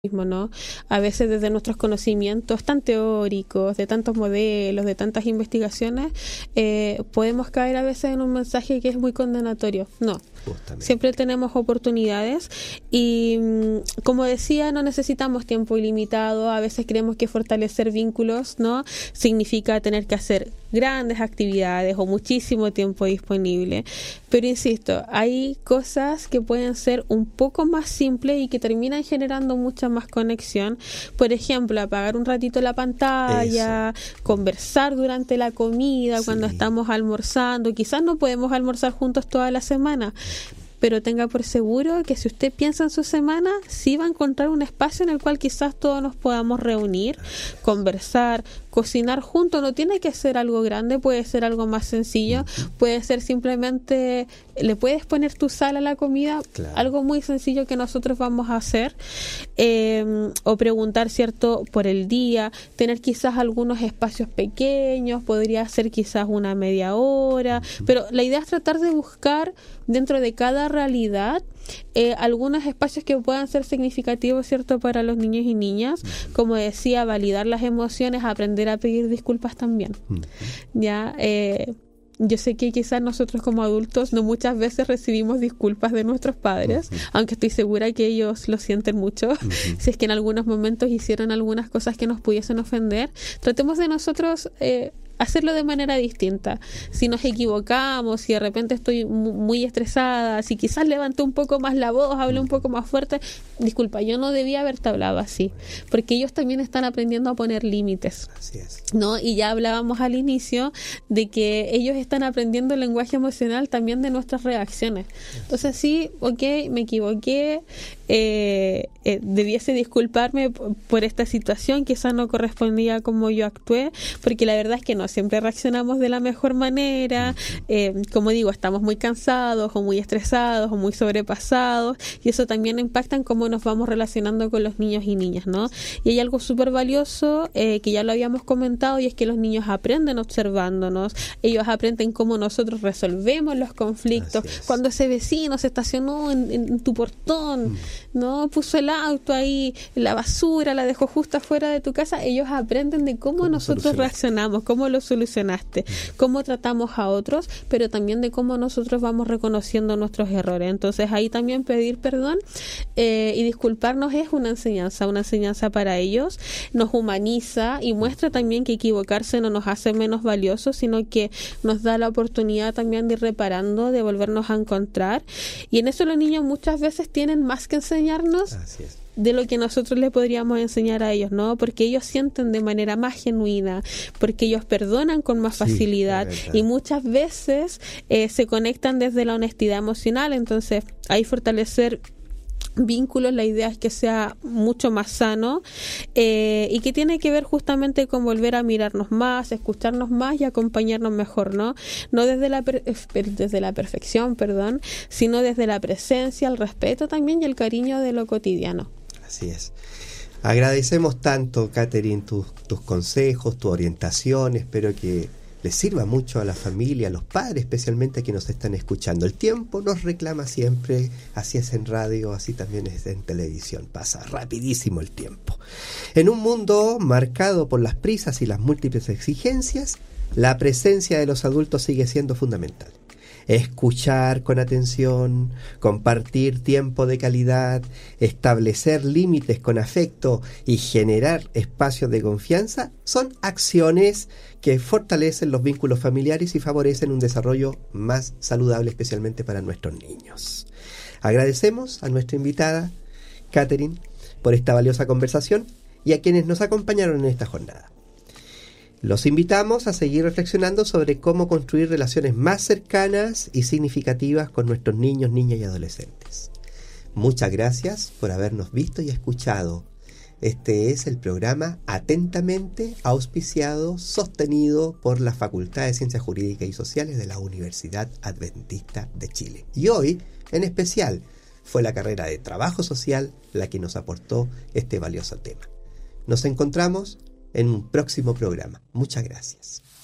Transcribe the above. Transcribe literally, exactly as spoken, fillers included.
mismo, ¿no? A veces desde nuestros conocimientos tan teóricos, de tantos modelos, de tantas investigaciones, eh, podemos caer a veces en un mensaje que es muy condenatorio. No, justamente. Siempre tenemos oportunidades y, como decía, no necesitamos tiempo ilimitado. A veces creemos que fortalecer vínculos, ¿no?, significa tener que hacer grandes actividades o muchísimo tiempo disponible. Pero insisto, hay cosas que pueden ser un poco más simples y que terminan generando mucha más conexión. Por ejemplo, apagar un ratito la pantalla, Eso. conversar durante la comida, sí. cuando estamos almorzando. Quizás no podemos almorzar juntos toda la semana, pero tenga por seguro que si usted piensa en su semana, sí va a encontrar un espacio en el cual quizás todos nos podamos reunir, conversar, cocinar juntos. No tiene que ser algo grande, puede ser algo más sencillo, puede ser simplemente, le puedes poner tu sal a la comida, claro. algo muy sencillo que nosotros vamos a hacer, eh, o preguntar, ¿cierto?, por el día, tener quizás algunos espacios pequeños, podría ser quizás una media hora, pero la idea es tratar de buscar dentro de cada realidad Eh, algunos espacios que puedan ser significativos, ¿cierto?, para los niños y niñas. Como decía, validar las emociones, aprender a pedir disculpas también. Uh-huh. Ya, eh, yo sé que quizás nosotros como adultos no muchas veces recibimos disculpas de nuestros padres, uh-huh. aunque estoy segura que ellos lo sienten mucho. Uh-huh. Si es que en algunos momentos hicieron algunas cosas que nos pudiesen ofender, tratemos de nosotros eh, hacerlo de manera distinta. Si nos equivocamos, si de repente estoy muy estresada, si quizás levanté un poco más la voz, hablé un poco más fuerte, disculpa, yo no debía haberte hablado así, porque ellos también están aprendiendo a poner límites. Así es. ¿No? Y ya hablábamos al inicio de que ellos están aprendiendo el lenguaje emocional también de nuestras reacciones. Entonces sí, ok, me equivoqué, eh, eh, debiese disculparme por, por esta situación, quizás no correspondía como yo actué, porque la verdad es que no siempre reaccionamos de la mejor manera. Eh, como digo, estamos muy cansados o muy estresados o muy sobrepasados, y eso también impacta en cómo nos vamos relacionando con los niños y niñas, ¿no? Y hay algo súper valioso eh, que ya lo habíamos comentado, y es que los niños aprenden observándonos. Ellos aprenden cómo nosotros resolvemos los conflictos. Cuando ese vecino se estacionó en, en tu portón, mm. no puso el auto ahí, la basura la dejó justo afuera de tu casa, ellos aprenden de cómo, ¿Cómo nosotros reaccionamos, cómo lo solucionaste, cómo tratamos a otros, pero también de cómo nosotros vamos reconociendo nuestros errores. Entonces ahí también pedir perdón eh, y disculparnos es una enseñanza, una enseñanza para ellos, nos humaniza y muestra también que equivocarse no nos hace menos valiosos, sino que nos da la oportunidad también de ir reparando, de volvernos a encontrar, y en eso los niños muchas veces tienen más que enseñarnos de lo que nosotros les podríamos enseñar a ellos, ¿no? Porque ellos sienten de manera más genuina, porque ellos perdonan con más facilidad, sí, y muchas veces eh, se conectan desde la honestidad emocional. Entonces, ahí fortalecer vínculos, la idea es que sea mucho más sano, eh, y que tiene que ver justamente con volver a mirarnos más, escucharnos más y acompañarnos mejor, ¿no? No desde la per- desde la perfección, perdón, sino desde la presencia, el respeto también y el cariño de lo cotidiano. Así es. Agradecemos tanto, Catherine, tus, tus consejos, tu orientación. Espero que les sirva mucho a la familia, a los padres, especialmente a quienes nos están escuchando. El tiempo nos reclama siempre, así es en radio, así también es en televisión. Pasa rapidísimo el tiempo. En un mundo marcado por las prisas y las múltiples exigencias, la presencia de los adultos sigue siendo fundamental. Escuchar con atención, compartir tiempo de calidad, establecer límites con afecto y generar espacios de confianza son acciones que fortalecen los vínculos familiares y favorecen un desarrollo más saludable, especialmente para nuestros niños. Agradecemos a nuestra invitada, Catherine, por esta valiosa conversación y a quienes nos acompañaron en esta jornada. Los invitamos a seguir reflexionando sobre cómo construir relaciones más cercanas y significativas con nuestros niños, niñas y adolescentes. Muchas gracias por habernos visto y escuchado. Este es el programa Atentamente, auspiciado, sostenido por la Facultad de Ciencias Jurídicas y Sociales de la Universidad Adventista de Chile. Y hoy, en especial, fue la carrera de Trabajo Social la que nos aportó este valioso tema. Nos encontramos en un próximo programa. Muchas gracias.